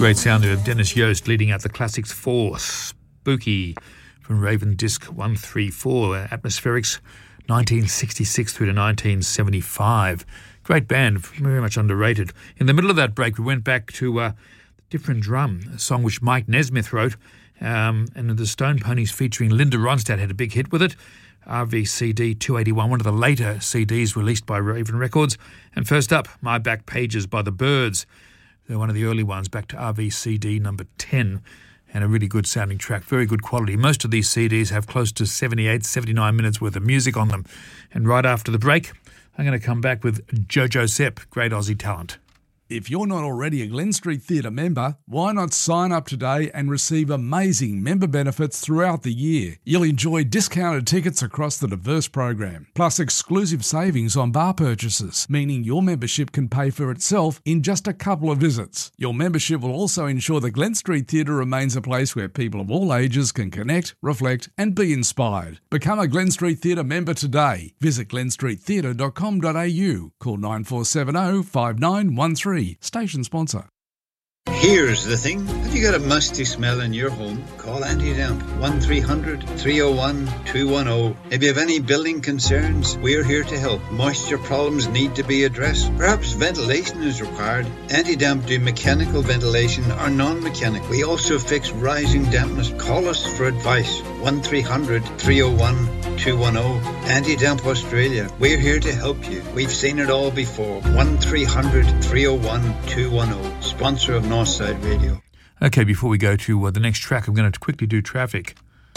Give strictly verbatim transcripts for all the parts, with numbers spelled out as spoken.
Great sound of Dennis Yost leading out the Classics four. Spooky from Raven Disc one three four. Atmospherics nineteen sixty-six through to nineteen seventy-five. Great band, very much underrated. In the middle of that break, we went back to uh, Different Drum, a song which Mike Nesmith wrote. Um, and the Stone Ponies featuring Linda Ronstadt had a big hit with it. R V C D two eighty-one, one of the later C Ds released by Raven Records. And first up, My Back Pages by the Byrds. They're one of the early ones, back to R V C D number ten, and a really good sounding track, very good quality. Most of these C Ds have close to seventy-eight, seventy-nine minutes worth of music on them. And right after the break, I'm going to come back with Jojo Sepp, great Aussie talent. If you're not already a Glen Street Theatre member, why not sign up today and receive amazing member benefits throughout the year? You'll enjoy discounted tickets across the diverse program, plus exclusive savings on bar purchases, meaning your membership can pay for itself in just a couple of visits. Your membership will also ensure the Glen Street Theatre remains a place where people of all ages can connect, reflect and be inspired. Become a Glen Street Theatre member today. Visit glen street theatre dot com dot a u. Call nine four seven zero, five nine one three. Station sponsor. Here's the thing. Have you got a musty smell in your home? Call Anti-Damp. one three hundred, three oh one, two one oh. If you have any building concerns, we're here to help. Moisture problems need to be addressed. Perhaps ventilation is required. Anti-Damp do mechanical ventilation or non-mechanical. We also fix rising dampness. Call us for advice. one three hundred, three oh one, two one oh. Anti-Damp Australia. We're here to help you. We've seen it all before. one three hundred, three oh one, two one oh. Sponsor of Northside Radio. Okay, before we go to uh, the next track, I'm going to quickly do traffic.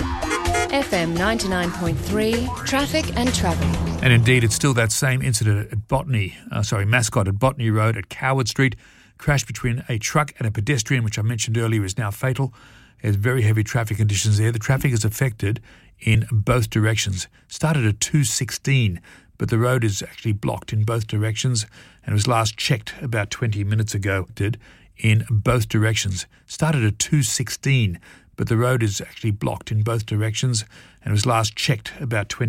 F M ninety-nine point three, traffic and travel. And indeed, it's still that same incident at Botany, uh, sorry, Mascot at Botany Road at Coward Street. Crash between a truck and a pedestrian, which I mentioned earlier, is now fatal. There's very heavy traffic conditions there. The traffic is affected in both directions. Started at two sixteen, but the road is actually blocked in both directions, and it was last checked about twenty minutes ago. Did in both directions. Started at two sixteen, but the road is actually blocked in both directions, and it was last checked about twenty